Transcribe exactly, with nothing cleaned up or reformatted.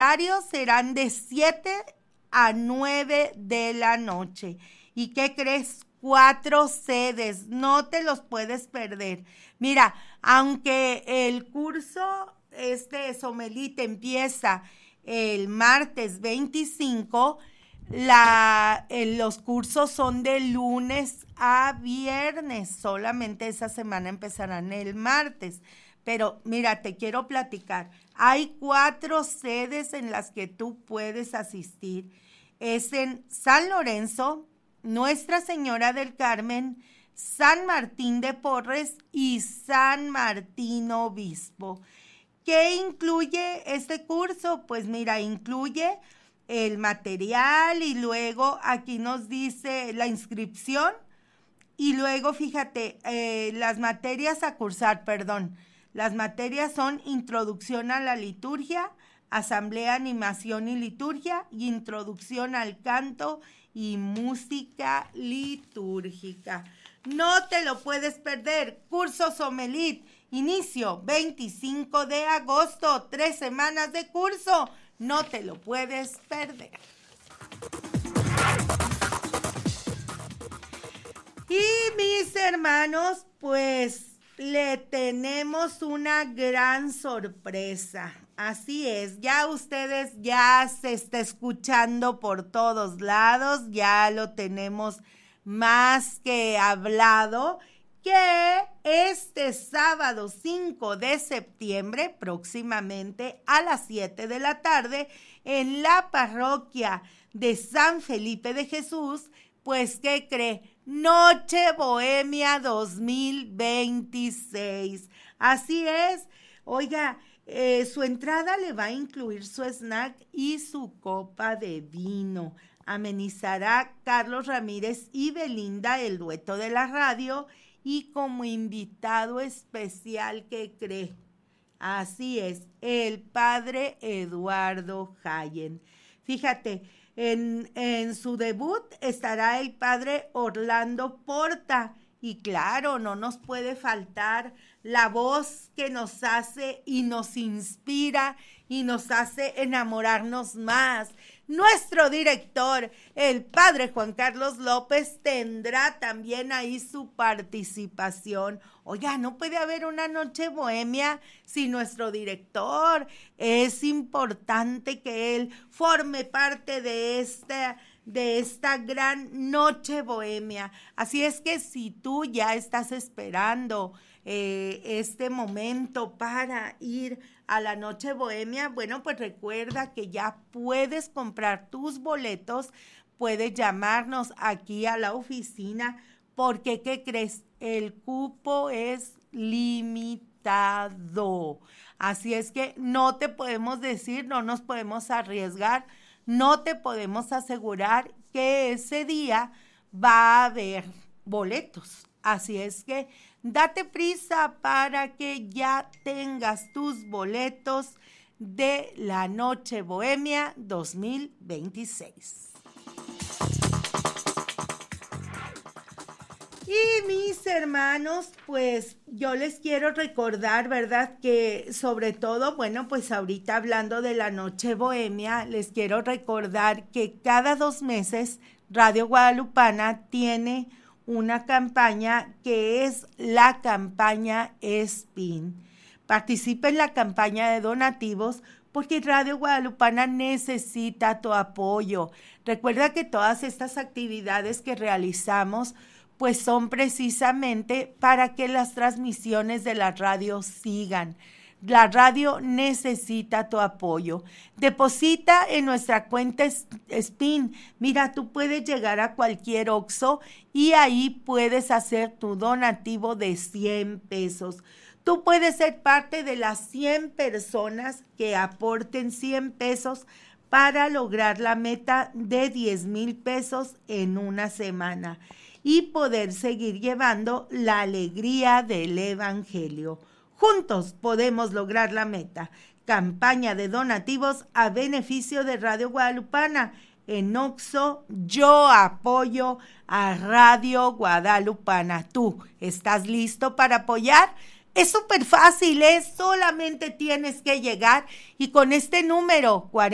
horarios serán de siete a nueve de la noche. ¿Y qué crees? Cuatro sedes, no te los puedes perder. Mira, aunque el curso este Somelit empieza el martes veinticinco, la, eh, los cursos son de lunes a viernes, solamente esa semana empezarán el martes. Pero mira, te quiero platicar, hay cuatro sedes en las que tú puedes asistir. Es en San Lorenzo, Nuestra Señora del Carmen, San Martín de Porres y San Martín Obispo. ¿Qué incluye este curso? Pues mira, incluye el material y luego aquí nos dice la inscripción y luego fíjate, eh, las materias a cursar, perdón, las materias son Introducción a la Liturgia, Asamblea, Animación y Liturgia y Introducción al Canto y Música Litúrgica. No te lo puedes perder. Curso Somelit, inicio veinticinco de agosto, tres semanas de curso. No te lo puedes perder. Y mis hermanos, pues le tenemos una gran sorpresa. Así es, ya ustedes ya se está escuchando por todos lados, ya lo tenemos más que hablado, que este sábado cinco de septiembre, próximamente a las siete de la tarde, en la parroquia de San Felipe de Jesús, pues, ¿qué cree? Noche Bohemia dos mil veintiséis. Así es, oiga, eh, su entrada le va a incluir su snack y su copa de vino. Amenizará Carlos Ramírez y Belinda, el dueto de la radio, y como invitado especial, ¿qué cree? Así es, el padre Eduardo Jayen. Fíjate, en, en su debut estará el padre Orlando Porta. Y claro, no nos puede faltar la voz que nos hace y nos inspira y nos hace enamorarnos más. Nuestro director, el padre Juan Carlos López, tendrá también ahí su participación. Oiga, no puede haber una noche bohemia sin nuestro director. Es importante que él forme parte de esta de esta gran noche bohemia. Así es que si tú ya estás esperando eh, este momento para ir a la noche bohemia, bueno, pues recuerda que ya puedes comprar tus boletos, puedes llamarnos aquí a la oficina, porque ¿qué crees? El cupo es limitado. Así es que no te podemos decir, no nos podemos arriesgar, no te podemos asegurar que ese día va a haber boletos. Así es que date prisa para que ya tengas tus boletos de la Noche Bohemia dos mil veintiséis. Y mis hermanos, pues yo les quiero recordar, ¿verdad? Que sobre todo, bueno, pues ahorita hablando de la Noche Bohemia, les quiero recordar que cada dos meses Radio Guadalupana tiene una campaña que es la campaña SPIN. Participa en la campaña de donativos porque Radio Guadalupana necesita tu apoyo. Recuerda que todas estas actividades que realizamos pues son precisamente para que las transmisiones de la radio sigan. La radio necesita tu apoyo. Deposita en nuestra cuenta SPIN. Mira, tú puedes llegar a cualquier Oxxo y ahí puedes hacer tu donativo de cien pesos. Tú puedes ser parte de las cien personas que aporten cien pesos para lograr la meta de diez mil pesos en una semana y poder seguir llevando la alegría del Evangelio. Juntos podemos lograr la meta. Campaña de donativos a beneficio de Radio Guadalupana. En Oxxo, yo apoyo a Radio Guadalupana. ¿Tú estás listo para apoyar? Es súper fácil, ¿eh? Solamente tienes que llegar y con este número cuarenta